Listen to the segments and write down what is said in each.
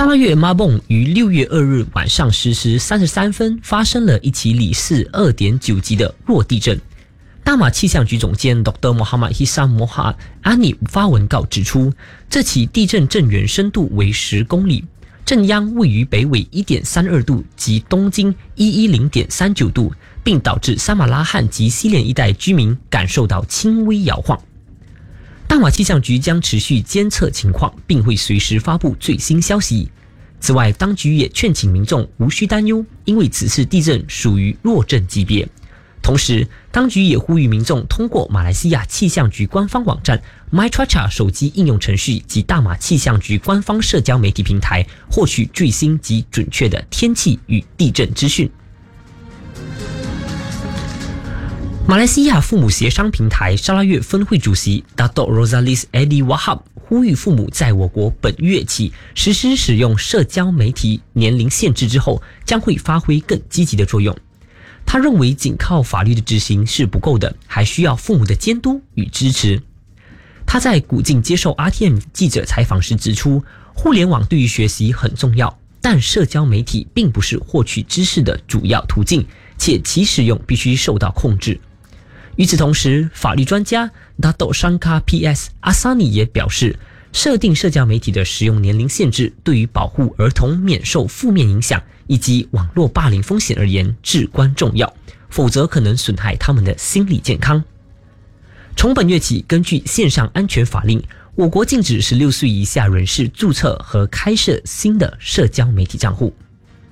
沙拉越马蹦于6月2日晚上10时33分发生了一起里氏 2.9 级的弱地震。大马气象局总监 Dr. Muhammad Hisam Mohad Ani 发文告指出，这起地震震源深度为10公里，震央位于北纬 1.32 度及东经 110.39 度，并导致沙马拉罕及西连一带居民感受到轻微摇晃。大马气象局将持续监测情况，并会随时发布最新消息。此外，当局也劝请民众无需担忧，因为此次地震属于弱震级别。同时，当局也呼吁民众通过马来西亚气象局官方网站 MyChacha 手机应用程序及大马气象局官方社交媒体平台获取最新及准确的天气与地震资讯。马来西亚父母协商平台沙拉越分会主席 Dato' Rosalis Eddie Wahab 呼吁父母在我国本月起实施使用社交媒体年龄限制之后，将会发挥更积极的作用。他认为仅靠法律的执行是不够的，还需要父母的监督与支持。他在古晋接受 RTM 记者采访时指出，互联网对于学习很重要，但社交媒体并不是获取知识的主要途径，且其使用必须受到控制。与此同时，法律专家 Dato' Shankar PS Asani 也表示，设定社交媒体的使用年龄限制对于保护儿童免受负面影响以及网络霸凌风险而言至关重要，否则可能损害他们的心理健康。从本月起，根据线上安全法令，我国禁止16岁以下人士注册和开设新的社交媒体账户。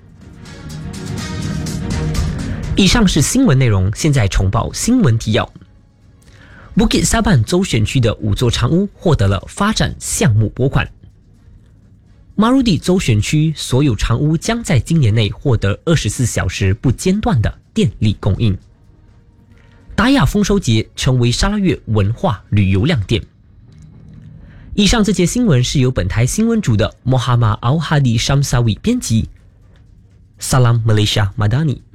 以上是新闻内容，现在重报新闻提要。Bukit Saban 州选区的5座长屋获得了发展项目拨款。Marudi 州选区所有长屋将在今年内获得24小时不间断的电力供应。达雅丰收节成为沙拉越文化旅游亮点。以上这节新闻是由本台新闻组的 Muhammad Al Hadi Shamsawi 编辑。Salam Malaysia Madani。